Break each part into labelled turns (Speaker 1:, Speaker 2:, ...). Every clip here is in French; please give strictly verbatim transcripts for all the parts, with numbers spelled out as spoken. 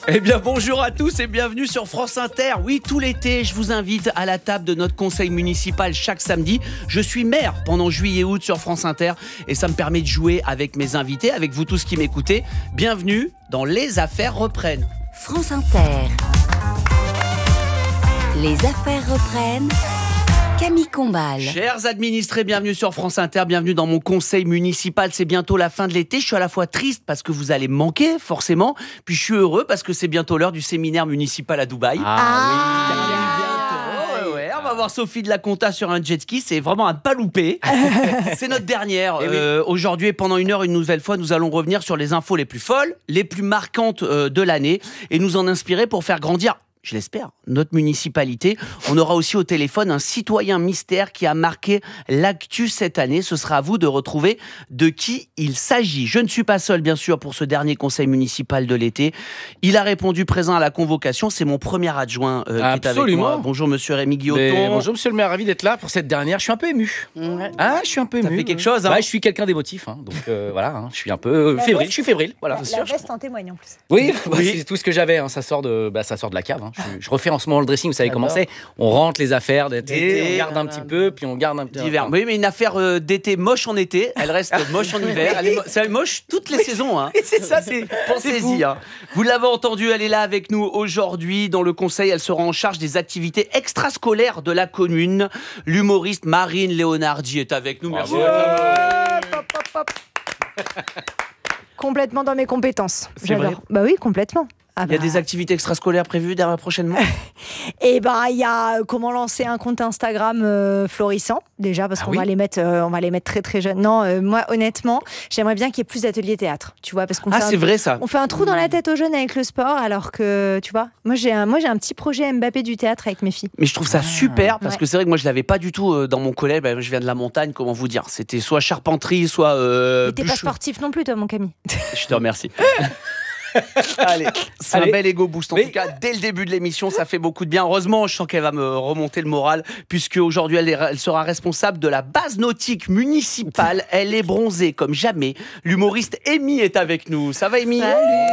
Speaker 1: Eh bien bonjour à tous et bienvenue sur France Inter. Oui, tout l'été, je vous invite à la table de notre conseil municipal chaque samedi. Je suis maire pendant juillet et août sur France Inter et ça me permet de jouer avec mes invités, avec vous tous qui m'écoutez. Bienvenue dans Les Affaires reprennent.
Speaker 2: France Inter. Les Affaires reprennent. Camille Combal.
Speaker 1: Chers administrés, bienvenue sur France Inter, bienvenue dans mon conseil municipal. C'est bientôt la fin de l'été. Je suis à la fois triste parce que vous allez me manquer, forcément. Puis je suis heureux parce que c'est bientôt l'heure du séminaire municipal à Dubaï.
Speaker 2: Ah,
Speaker 1: oui. Bientôt. Ouais, ouais. On va voir Sophie de la Conta sur un jet ski. C'est vraiment à ne pas louper. C'est notre dernière. Euh, aujourd'hui et pendant une heure, une nouvelle fois, nous allons revenir sur les infos les plus folles, les plus marquantes euh, de l'année et nous en inspirer pour faire grandir, je l'espère, notre municipalité. On aura aussi au téléphone un citoyen mystère qui a marqué l'actu cette année. Ce sera à vous de retrouver de qui il s'agit. Je ne suis pas seul, bien sûr, pour ce dernier conseil municipal de l'été. Il a répondu présent à la convocation. C'est mon premier adjoint euh, qui est avec moi. Bonjour, monsieur Rémi Guilloton.
Speaker 3: Mais bonjour, monsieur le maire. Ravi d'être là pour cette dernière. Je suis un peu ému. Ouais. Ah, je suis un peu ému.
Speaker 1: Ça fait quelque chose, hein.
Speaker 3: Bah, je suis quelqu'un d'émotif, hein, donc euh, voilà. Hein, je suis un peu fébrile.
Speaker 4: Veste,
Speaker 3: je suis fébrile. Voilà.
Speaker 4: La, la veste en témoigne en plus.
Speaker 3: Oui, bah,
Speaker 1: oui.
Speaker 3: c'est tout ce que j'avais. Hein. Ça sort de, bah, ça sort de la cave. Hein. Je, je refais en ce moment le dressing, vous savez comment c'est. On rentre les affaires d'été, on garde un petit peu, puis on garde un petit
Speaker 1: d'hiver. Oui, mais une affaire euh, d'été moche en été, elle reste moche en hiver. Elle est mo- c'est moche toutes les saisons. Hein.
Speaker 3: C'est ça, c'est.
Speaker 1: Pensez-y. Hein. Vous l'avez entendu, elle est là avec nous aujourd'hui. Dans le conseil, elle sera en charge des activités extrascolaires de la commune. L'humoriste Marine Léonardi est avec nous. Merci.
Speaker 4: Ouais, pop, pop, pop. Complètement dans mes compétences.
Speaker 1: C'est
Speaker 4: J'adore.
Speaker 1: vrai.
Speaker 4: Bah oui, complètement. Ah
Speaker 1: Il y a
Speaker 4: bah.
Speaker 1: des activités extrascolaires prévues derrière prochainement.
Speaker 4: Et bah il y a euh, comment lancer un compte Instagram euh, florissant déjà parce
Speaker 3: Ah
Speaker 4: qu'on
Speaker 3: oui.
Speaker 4: va les mettre, euh, on va les mettre très très jeunes. Non, euh, moi honnêtement, j'aimerais bien qu'il y ait plus d'ateliers théâtre. Tu vois, parce qu'on
Speaker 1: Ah,
Speaker 4: fait un-
Speaker 1: c'est vrai ça.
Speaker 4: on fait un trou dans la tête aux jeunes avec le sport, alors que tu vois, moi j'ai un, moi j'ai un petit projet Mbappé du théâtre avec mes filles.
Speaker 1: Mais je trouve ça super parce
Speaker 4: Ouais.
Speaker 1: que c'est vrai que moi je l'avais pas du tout euh, dans mon collège. Bah, je viens de la montagne, comment vous dire. C'était soit charpenterie, soit. Euh,
Speaker 4: Mais t'es pas
Speaker 1: bûche-
Speaker 4: sportif non plus, toi, mon Camille.
Speaker 1: Je te remercie. Allez, c'est
Speaker 3: Allez.
Speaker 1: un bel ego boost. En
Speaker 3: Mais-
Speaker 1: tout cas, dès le début de l'émission, ça fait beaucoup de bien. Heureusement, je sens qu'elle va me remonter le moral, puisque aujourd'hui, elle, est- elle sera responsable de la base nautique municipale. Elle est bronzée comme jamais. L'humoriste Amy est avec nous. Ça va, Amy?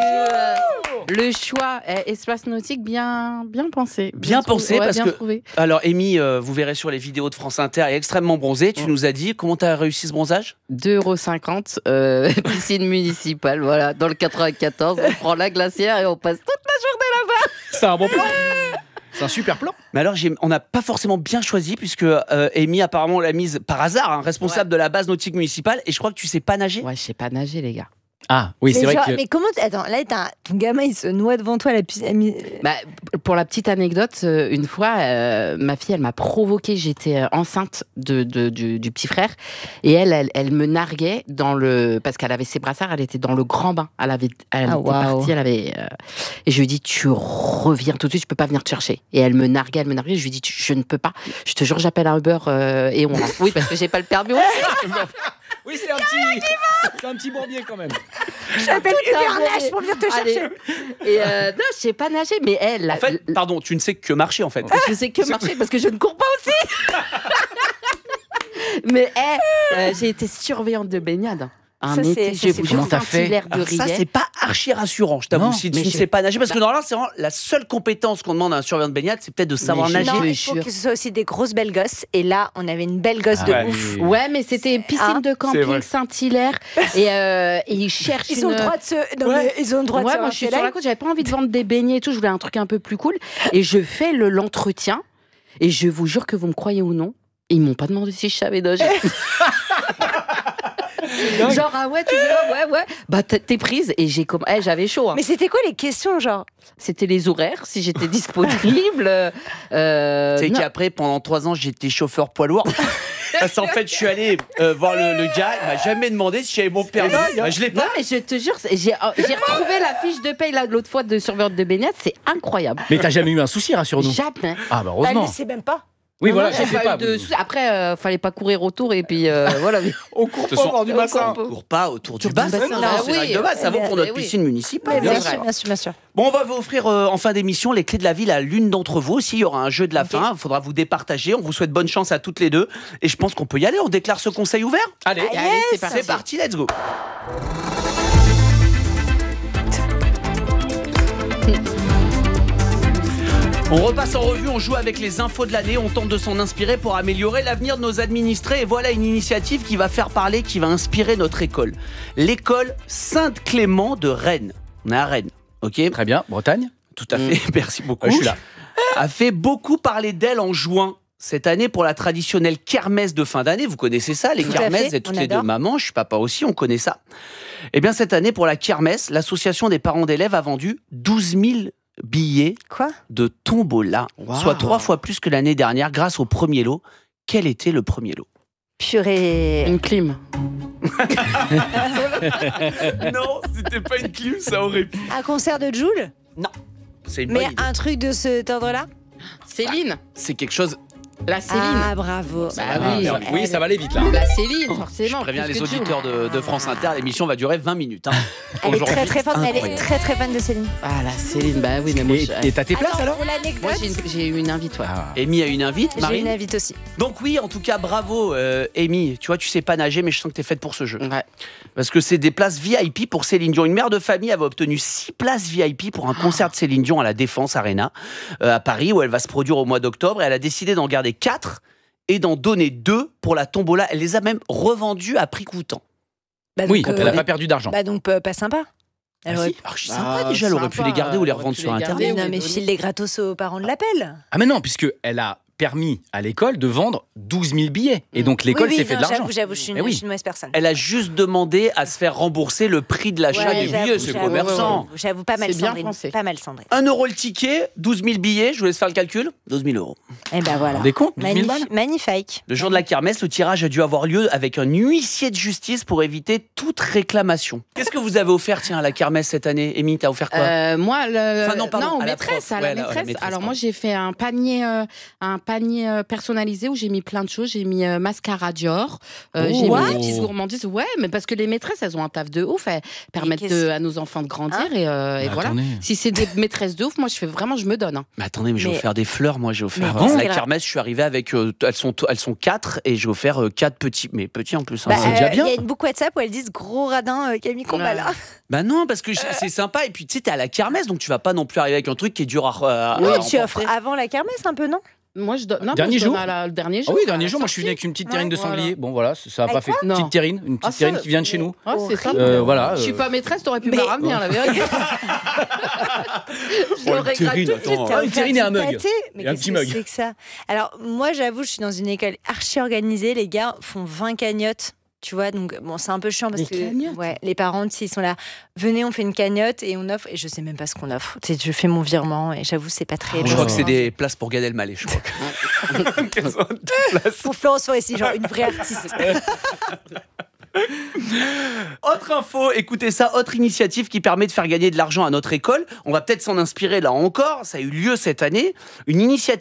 Speaker 5: Le choix est espace nautique bien, bien pensé.
Speaker 1: Bien
Speaker 5: trou-
Speaker 1: pensé,
Speaker 5: ouais,
Speaker 1: parce
Speaker 5: bien
Speaker 1: que-
Speaker 5: trouvé.
Speaker 1: Alors, Amy, euh, vous verrez sur les vidéos de France Inter, elle est extrêmement bronzée. Tu nous as dit comment tu as réussi ce bronzage?
Speaker 5: deux euros cinquante, euh, piscine municipale, voilà, dans le quatre-vingt-quatorze. On prend la glacière et on passe toute la journée là-bas.
Speaker 3: C'est un bon plan. C'est un super plan.
Speaker 1: Mais alors, j'ai- on n'a pas forcément bien choisi, puisque euh, Amy, apparemment, l'a mise par hasard, hein, responsable de la base nautique municipale. Et je crois que tu sais pas nager.
Speaker 5: Ouais, je sais pas nager, les gars.
Speaker 3: Ah, oui,
Speaker 4: Mais
Speaker 3: c'est vrai
Speaker 4: genre-
Speaker 3: que.
Speaker 4: Mais comment t- attends, là t'as un- ton gamin il se noie devant toi, la piscine.
Speaker 5: Bah, pour la petite anecdote, euh, une fois, euh, ma fille, elle m'a provoqué. J'étais euh, enceinte de, de- du, du petit frère. Et elle, elle, elle me narguait dans le. Parce qu'elle avait ses brassards, elle était dans le grand bain. Elle, avait, elle
Speaker 4: Ah,
Speaker 5: était
Speaker 4: waouh.
Speaker 5: partie, elle avait. euh, Et je lui ai dit, tu reviens tout de suite, je peux pas venir te chercher. Et elle me narguait, elle me narguait. Je lui ai dit, Tu- je ne peux pas. Je te jure, j'appelle un Uber euh, et on rentre. Oui, parce que j'ai pas le permis aussi.
Speaker 3: Oui, c'est un petit. C'est un petit bourbier quand même.
Speaker 4: J'appelle
Speaker 5: Tout
Speaker 4: Uber
Speaker 5: un
Speaker 4: Nage
Speaker 5: bourbier.
Speaker 4: pour venir te
Speaker 5: Allez.
Speaker 4: chercher.
Speaker 5: Et euh, non, je sais pas nager, mais elle.
Speaker 1: En fait, pardon, tu ne sais que marcher, en fait.
Speaker 5: Je sais que marcher parce que je ne cours pas aussi. Mais eh, euh, j'ai été surveillante de baignade. Un
Speaker 4: Ça, c'est-
Speaker 5: été,
Speaker 4: ça,
Speaker 5: je
Speaker 4: c'est
Speaker 5: vous
Speaker 3: Comment
Speaker 5: jure,
Speaker 3: t'as fait
Speaker 5: Saint-Hilaire de
Speaker 1: Alors ça,
Speaker 5: Riet.
Speaker 1: c'est pas archi rassurant, je t'avoue,
Speaker 3: Non,
Speaker 1: si tu
Speaker 5: mais
Speaker 1: ne
Speaker 5: je-
Speaker 1: sais pas nager. Parce que normalement, c'est vraiment la seule compétence qu'on demande à un surveillant de baignade, c'est peut-être de savoir
Speaker 5: je-
Speaker 1: nager.
Speaker 4: Non,
Speaker 5: te
Speaker 4: il faut
Speaker 5: jure.
Speaker 4: que ce soit aussi des grosses belles gosses. Et là, on avait une belle gosse
Speaker 3: Ah
Speaker 4: de
Speaker 3: ouais.
Speaker 4: ouf.
Speaker 5: Ouais, mais c'était piscine
Speaker 4: Hein
Speaker 5: de
Speaker 1: C'est
Speaker 5: camping
Speaker 1: vrai.
Speaker 5: Saint-Hilaire. Et, euh, et ils cherchent
Speaker 4: Ils
Speaker 5: une...
Speaker 4: ont le droit de se. Non,
Speaker 1: Ouais.
Speaker 4: mais ils ont le droit de
Speaker 5: Ouais,
Speaker 4: se
Speaker 5: moi je suis
Speaker 4: rincer
Speaker 5: sur la
Speaker 4: l'œil.
Speaker 5: côte, j'avais pas envie de vendre des beignets et tout, je voulais un truc un peu plus cool. Et je fais le- l'entretien, et je vous jure que vous me croyez ou non, ils m'ont pas demandé si je savais nager. Genre, ah ouais, tu veux, ouais, ouais. Bah, t'es t'es prise, et j'ai comme. Eh, j'avais chaud. Hein.
Speaker 4: Mais c'était quoi les questions, genre?
Speaker 5: C'était les horaires, si j'étais disponible. Euh,
Speaker 1: C'est
Speaker 5: non.
Speaker 1: qu'après, pendant trois ans, j'étais chauffeur poids lourd. Parce qu'en fait, je suis allé euh, voir le, le gars, il m'a jamais demandé si j'avais mon permis. Bah, je l'ai
Speaker 5: Non,
Speaker 1: pas.
Speaker 5: mais je te jure, c'est- j'ai euh, j'ai retrouvé la fiche de paye là, l'autre fois de surveillante de baignade, c'est incroyable.
Speaker 3: Mais t'as jamais eu un souci, rassure-nous.
Speaker 5: Jamais.
Speaker 3: Ah, bah
Speaker 4: Bah,
Speaker 3: heureusement.
Speaker 4: elle ne sait même pas.
Speaker 3: Oui,
Speaker 5: Non,
Speaker 3: voilà,
Speaker 5: non,
Speaker 3: je
Speaker 5: j'ai
Speaker 3: sais
Speaker 5: pas
Speaker 3: pas.
Speaker 5: eu de soucis. Après, euh, fallait pas courir autour et puis euh, voilà.
Speaker 3: On court
Speaker 1: Ce
Speaker 3: pas
Speaker 1: sont-
Speaker 3: au bord du
Speaker 5: on
Speaker 3: bassin.
Speaker 5: court
Speaker 1: On court pas autour du
Speaker 5: Autour du
Speaker 1: bassin.
Speaker 5: bassin,
Speaker 1: Non,
Speaker 5: ah
Speaker 1: c'est
Speaker 5: oui.
Speaker 1: règle de base, ça vaut
Speaker 5: Eh
Speaker 1: pour
Speaker 5: bien,
Speaker 1: notre
Speaker 5: eh oui.
Speaker 1: piscine municipale.
Speaker 4: Mais
Speaker 1: bien
Speaker 4: bien
Speaker 1: sûr.
Speaker 4: sûr, bien sûr, bien sûr.
Speaker 1: Bon, on va vous offrir euh, en fin d'émission les clés de la ville à l'une d'entre vous aussi. Il y aura un jeu de la
Speaker 4: Ok.
Speaker 1: fin. Il faudra vous départager. On vous souhaite bonne chance à toutes les deux. Et je pense qu'on peut y aller. On déclare ce conseil ouvert.
Speaker 3: Allez.
Speaker 5: Allez, c'est parti.
Speaker 1: C'est parti, let's go. On repasse en revue, on joue avec les infos de l'année, on tente de s'en inspirer pour améliorer l'avenir de nos administrés. Et voilà une initiative qui va faire parler, qui va inspirer notre école. L'école Sainte-Clément de Rennes. On est à Rennes, ok ?
Speaker 3: Très bien, Bretagne.
Speaker 1: Tout à fait, merci beaucoup.
Speaker 3: Euh, je suis là.
Speaker 1: A fait beaucoup parler d'elle en juin. Cette année, pour la traditionnelle kermesse de fin d'année, vous connaissez ça, les
Speaker 4: Tout à
Speaker 1: kermesses,
Speaker 4: fait,
Speaker 1: et toutes
Speaker 4: on
Speaker 1: les deux
Speaker 4: adore.
Speaker 1: mamans, je suis papa aussi, on connaît ça. Eh bien, cette année, pour la kermesse, l'association des parents d'élèves a vendu douze mille billets
Speaker 4: Quoi ?
Speaker 1: de tombola,
Speaker 5: Wow.
Speaker 1: soit trois fois plus que l'année dernière grâce au premier lot. Quel était le premier lot ?
Speaker 4: Purée.
Speaker 5: Une clim.
Speaker 1: Non, c'était pas une clim, ça aurait pu.
Speaker 4: Un concert de Jul ?
Speaker 1: C'est une
Speaker 4: Mais
Speaker 1: bonne idée.
Speaker 4: un truc de ce ordre-là ?
Speaker 5: Céline.
Speaker 1: C'est quelque chose...
Speaker 5: La Céline.
Speaker 4: Ah, bravo.
Speaker 5: Bah
Speaker 3: Ah,
Speaker 5: oui.
Speaker 3: ça- oui, ça va aller vite là.
Speaker 5: La Céline,
Speaker 1: Je
Speaker 5: forcément.
Speaker 1: préviens
Speaker 5: plus
Speaker 1: les
Speaker 5: que Jules.
Speaker 1: auditeurs de, de France Inter, l'émission va durer vingt minutes. Hein.
Speaker 4: Elle est
Speaker 1: Aujourd'hui,
Speaker 4: très très forte, mais elle est
Speaker 1: incroyable.
Speaker 4: très très fan de Céline.
Speaker 5: Ah, la Céline, bah oui, mais moi,
Speaker 3: Et
Speaker 5: je-
Speaker 3: et t'as tes places
Speaker 4: Attends,
Speaker 3: alors
Speaker 4: pour
Speaker 5: moi
Speaker 4: l'anecdote,
Speaker 5: j'ai une, j'ai eu une invite, ouais.
Speaker 3: Ah.
Speaker 1: Amy a une invite,
Speaker 4: j'ai
Speaker 1: Marine.
Speaker 4: une invite aussi.
Speaker 1: Donc oui, en tout cas, bravo euh, Amy. Tu vois, tu sais pas nager, mais je sens que t'es faite pour ce jeu.
Speaker 5: Ouais.
Speaker 1: Parce que c'est des places V I P pour Céline Dion. Une mère de famille avait obtenu six places V I P pour un concert de Céline Dion à la Défense Arena euh, à Paris, où elle va se produire au mois d'octobre. Et elle a décidé d'en garder quatre et d'en donner deux pour la tombola. Elle les a même revendues à prix coûtant.
Speaker 4: Bah,
Speaker 3: Oui,
Speaker 4: donc,
Speaker 3: elle
Speaker 4: euh,
Speaker 3: n'a pas perdu d'argent.
Speaker 4: Bah donc euh, pas sympa. Elle
Speaker 1: Ah,
Speaker 4: aurait-
Speaker 1: si. Alors, je suis sympa
Speaker 5: Ah,
Speaker 1: déjà, elle aurait pu
Speaker 5: sympa,
Speaker 1: les garder ou les
Speaker 5: elle aurait
Speaker 1: revendre
Speaker 5: pu
Speaker 1: sur
Speaker 5: les
Speaker 1: Internet.
Speaker 5: garder.
Speaker 4: Mais non,
Speaker 5: oui,
Speaker 4: mais
Speaker 5: donner.
Speaker 4: file les gratos aux parents de l'appel.
Speaker 3: Ah mais non, puisque elle a permis à l'école de vendre douze mille billets. Et donc l'école
Speaker 4: oui, oui,
Speaker 3: s'est fait
Speaker 4: non,
Speaker 3: de l'argent.
Speaker 4: J'avoue, j'avoue, je suis une,
Speaker 3: Eh oui.
Speaker 4: je suis une mauvaise personne.
Speaker 1: Elle a juste demandé à se faire rembourser le prix de l'achat
Speaker 4: Ouais,
Speaker 1: des
Speaker 4: j'avoue,
Speaker 1: billets, c'est
Speaker 4: j'avoue,
Speaker 1: commerçant.
Speaker 4: j'avoue, J'avoue, pas mal
Speaker 5: C'est bien
Speaker 4: Sandrine.
Speaker 5: pensé.
Speaker 4: Pas mal Sandrine.
Speaker 1: un euro le ticket, douze mille billets, je vous laisse faire le calcul, douze mille euros.
Speaker 4: Et ben voilà.
Speaker 3: Des comptes douze mille
Speaker 4: Magnif-
Speaker 3: balles
Speaker 4: Magnifique.
Speaker 1: Le jour de la kermesse, le tirage a dû avoir lieu avec un huissier de justice pour éviter toute réclamation. Qu'est-ce que vous avez offert, tiens, à la kermesse cette année ? Amy, t'as offert quoi ?
Speaker 5: Euh, moi, le...
Speaker 1: Enfin, non, pardon,
Speaker 5: aux
Speaker 1: à la
Speaker 5: maîtresses,
Speaker 1: prof.
Speaker 5: à la
Speaker 1: Ouais, la- la
Speaker 5: maîtresse.
Speaker 1: maîtresse,
Speaker 5: Alors
Speaker 1: pardon.
Speaker 5: moi, j'ai fait un panier, euh, un panier euh, personnalisé où j'ai mis plein de choses. J'ai mis euh, mascara Dior, euh,
Speaker 1: Oh.
Speaker 5: j'ai
Speaker 1: What
Speaker 5: mis des petites gourmandises. Ouais, mais parce que les maîtresses, elles ont un taf de ouf. Elles permettent
Speaker 4: qu'est-ce-
Speaker 5: de- à nos enfants de grandir
Speaker 4: Hein
Speaker 5: et, euh, et
Speaker 3: Mais
Speaker 5: voilà.
Speaker 3: attendez.
Speaker 5: Si c'est des maîtresses de ouf, moi, je fais vraiment, je me donne. hein.
Speaker 1: Mais attendez, mais j'ai
Speaker 4: Mais-
Speaker 1: offert des fleurs, moi j'ai offert.
Speaker 4: Mais
Speaker 1: à
Speaker 4: bon
Speaker 1: la
Speaker 4: c'est
Speaker 1: kermesse, je suis arrivé avec. euh, elles, sont, elles sont quatre et j'ai offert euh, quatre petits. Mais petits en plus. hein,
Speaker 4: Bah,
Speaker 1: c'est
Speaker 4: euh,
Speaker 1: déjà
Speaker 4: Il
Speaker 1: bien.
Speaker 4: y a une boucle WhatsApp où elles disent gros radin euh, Camille Combala.
Speaker 1: Bah non, parce que je- c'est sympa. Et puis tu sais, t'es à la kermesse, donc tu vas pas non plus arriver avec un truc qui est dur à. à-
Speaker 4: Oui,
Speaker 1: à
Speaker 4: tu offres
Speaker 1: emporter.
Speaker 4: avant la kermesse un peu, non ?
Speaker 5: Moi, je donne. Non,
Speaker 3: Dernier
Speaker 5: moi, je donne
Speaker 3: jour
Speaker 5: à la- le dernier
Speaker 3: Ah
Speaker 5: jour.
Speaker 3: oui,
Speaker 5: à
Speaker 3: dernier
Speaker 5: la
Speaker 3: jour, moi je suis venu
Speaker 5: sortie.
Speaker 3: avec une petite terrine de
Speaker 5: Voilà.
Speaker 3: sanglier. Bon voilà, ça a
Speaker 4: Avec
Speaker 3: pas fait.
Speaker 5: quoi Non.
Speaker 3: Petite terrine, une petite
Speaker 5: Ah, ça,
Speaker 3: terrine qui vient de chez nous.
Speaker 5: Ah, c'est ça.
Speaker 3: Euh, voilà.
Speaker 5: Je suis
Speaker 3: euh,
Speaker 5: pas maîtresse, t'aurais pu
Speaker 4: Mais-
Speaker 5: me la ramener, hein, la vérité. Je
Speaker 1: Oh,
Speaker 5: l'aurais
Speaker 1: une terrine,
Speaker 5: grave tout de
Speaker 1: attends.
Speaker 5: suite.
Speaker 3: Ah, une terrine et un mug.
Speaker 4: Pâté. Mais
Speaker 3: Et un
Speaker 4: qu'est-ce
Speaker 3: petit
Speaker 4: que
Speaker 3: mug.
Speaker 4: c'est que ça ? Alors, moi, j'avoue, je suis dans une école archi organisée. Les gars font vingt cagnottes. Tu vois, donc bon, c'est un peu chiant parce
Speaker 5: Des
Speaker 4: que
Speaker 5: cagnottes
Speaker 4: ouais, les parents, s'ils sont là, venez, on fait une cagnotte et on offre. Et je sais même pas ce qu'on offre. Tu sais, je fais mon virement et j'avoue, c'est pas très.
Speaker 1: Je
Speaker 4: bon.
Speaker 1: crois que c'est des places pour Gad Elmaleh, je crois. Quelles sont tes places
Speaker 4: Pour Florence Foresti, genre une vraie artiste.
Speaker 1: Autre info, écoutez ça, autre initiative qui permet de faire gagner de l'argent à notre école. On va peut-être s'en inspirer là encore, ça a eu lieu cette année. Une initiative